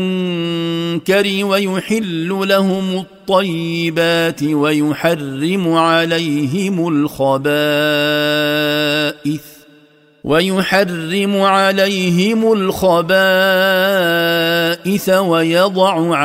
المنكر ويحل لهم الطيبات ويحرم عليهم الخبائث ويضع